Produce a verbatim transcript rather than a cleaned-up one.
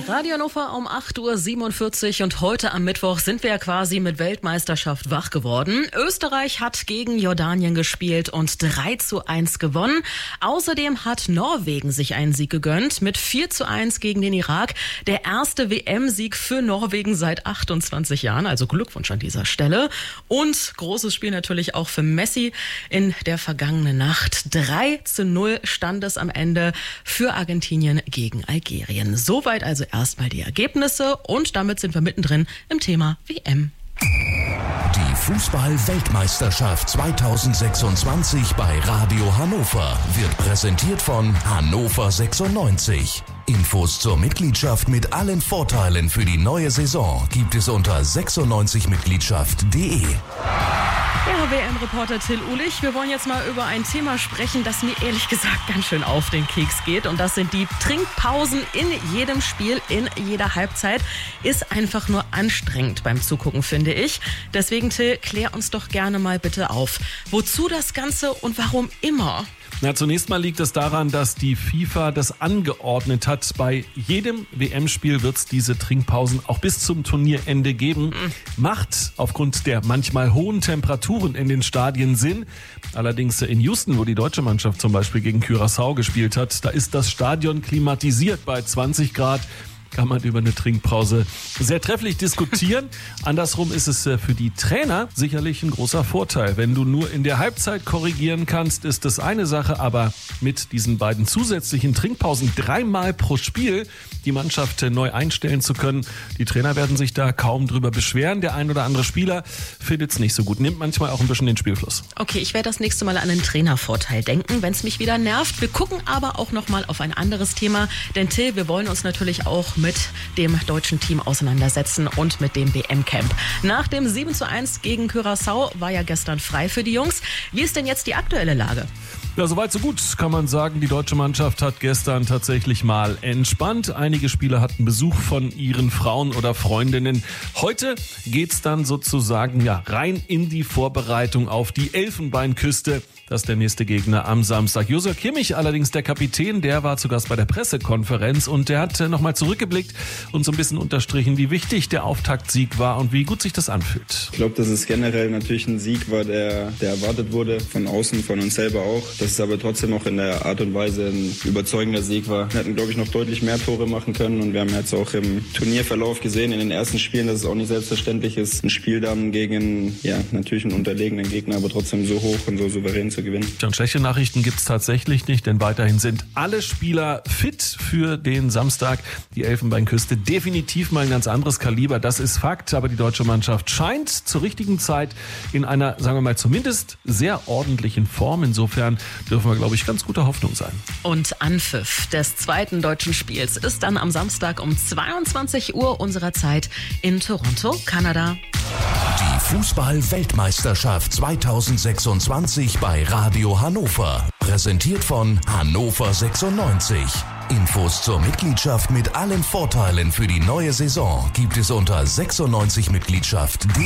Radio Hannover um acht Uhr siebenundvierzig und heute am Mittwoch sind wir ja quasi mit Weltmeisterschaft wach geworden. Österreich hat gegen Jordanien gespielt und drei zu eins gewonnen. Außerdem hat Norwegen sich einen Sieg gegönnt mit vier zu eins gegen den Irak. Der erste W M-Sieg für Norwegen seit achtundzwanzig Jahren, also Glückwunsch an dieser Stelle. Und großes Spiel natürlich auch für Messi in der vergangenen Nacht. drei zu null stand es am Ende für Argentinien gegen Algerien. Soweit also erstmal die Ergebnisse und damit sind wir mittendrin im Thema W M. Die Fußball-Weltmeisterschaft zweitausendsechsundzwanzig bei Radio Hannover wird präsentiert von Hannover sechsundneunzig. Infos zur Mitgliedschaft mit allen Vorteilen für die neue Saison gibt es unter sechsundneunzig mitgliedschaft punkt de. Ja, W M-Reporter Till Uhlich, wir wollen jetzt mal über ein Thema sprechen, das mir ehrlich gesagt ganz schön auf den Keks geht. Und das sind die Trinkpausen in jedem Spiel, in jeder Halbzeit. Ist einfach nur anstrengend beim Zugucken, finde ich. Deswegen, Till, klär uns doch gerne mal bitte auf. Wozu das Ganze und warum immer? Na, zunächst mal liegt es daran, dass die FIFA das angeordnet hat. Bei jedem W M-Spiel wird es diese Trinkpausen auch bis zum Turnierende geben. Macht aufgrund der manchmal hohen Temperaturen in den Stadien Sinn. Allerdings in Houston, wo die deutsche Mannschaft zum Beispiel gegen Curaçao gespielt hat, da ist das Stadion klimatisiert bei zwanzig Grad. Kann man über eine Trinkpause sehr trefflich diskutieren. Andersrum ist es für die Trainer sicherlich ein großer Vorteil. Wenn du nur in der Halbzeit korrigieren kannst, ist das eine Sache. Aber mit diesen beiden zusätzlichen Trinkpausen dreimal pro Spiel die Mannschaft neu einstellen zu können, die Trainer werden sich da kaum drüber beschweren. Der ein oder andere Spieler findet es nicht so gut. Nimmt manchmal auch ein bisschen den Spielfluss. Okay, ich werde das nächste Mal an einen Trainervorteil denken, wenn es mich wieder nervt. Wir gucken aber auch noch mal auf ein anderes Thema. Denn Till, wir wollen uns natürlich auch mit dem deutschen Team auseinandersetzen und mit dem W M-Camp. Nach dem sieben zu eins gegen Curaçao war ja gestern frei für die Jungs. Wie ist denn jetzt die aktuelle Lage? Ja, soweit so gut, kann man sagen. Die deutsche Mannschaft hat gestern tatsächlich mal entspannt. Einige Spieler hatten Besuch von ihren Frauen oder Freundinnen. Heute geht's dann sozusagen ja rein in die Vorbereitung auf die Elfenbeinküste. Das ist der nächste Gegner am Samstag. Joshua Kimmich, allerdings der Kapitän, der war zu Gast bei der Pressekonferenz und der hat nochmal zurückgeblickt und so ein bisschen unterstrichen, wie wichtig der Auftaktsieg war und wie gut sich das anfühlt. Ich glaube, dass es generell natürlich ein Sieg war, der, der erwartet wurde, von außen, von uns selber auch. Dass es aber trotzdem auch in der Art und Weise ein überzeugender Sieg war. Wir hätten, glaube ich, noch deutlich mehr Tore machen können und wir haben jetzt auch im Turnierverlauf gesehen, in den ersten Spielen, dass es auch nicht selbstverständlich ist, ein Spiel dann gegen, ja, natürlich einen unterlegenen Gegner, aber trotzdem so hoch und so souverän zu gewinnen. Und schlechte Nachrichten gibt es tatsächlich nicht, denn weiterhin sind alle Spieler fit für den Samstag. Die Elfenbeinküste definitiv mal ein ganz anderes Kaliber, das ist Fakt. Aber die deutsche Mannschaft scheint zur richtigen Zeit in einer, sagen wir mal, zumindest sehr ordentlichen Form. Insofern dürfen wir, glaube ich, ganz guter Hoffnung sein. Und Anpfiff des zweiten deutschen Spiels ist dann am Samstag um zweiundzwanzig Uhr unserer Zeit in Toronto, Kanada. Die Fußball-Weltmeisterschaft zweitausendsechsundzwanzig bei Radio Hannover. Präsentiert von Hannover sechsundneunzig. Infos zur Mitgliedschaft mit allen Vorteilen für die neue Saison gibt es unter sechsundneunzig mitgliedschaft punkt de.